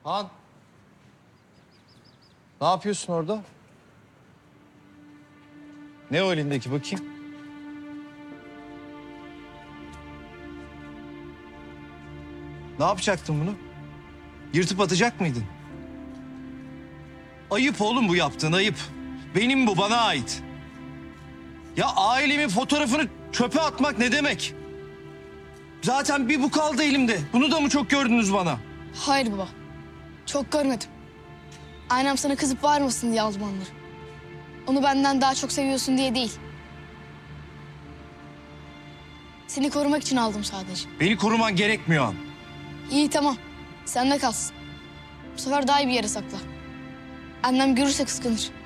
Han. Ne yapıyorsun orada? Ne o elindeki bakayım? Ne yapacaktın bunu? Yırtıp atacak mıydın? Ayıp oğlum bu yaptığın, ayıp. Benim bu, bana ait. Ya ailemin fotoğrafını çöpe atmak ne demek? Zaten bir bu kaldı elimde. Bunu da mı çok gördünüz bana? Hayır baba. Çok görmedim. Annem sana kızıp bağırmasın diye aldım onları. Onu benden daha çok seviyorsun diye değil. Seni korumak için aldım sadece. Beni koruman gerekmiyor Han. İyi tamam. Sende kalsın. Bu sefer daha iyi bir yere sakla. Annem görürse kıskanır.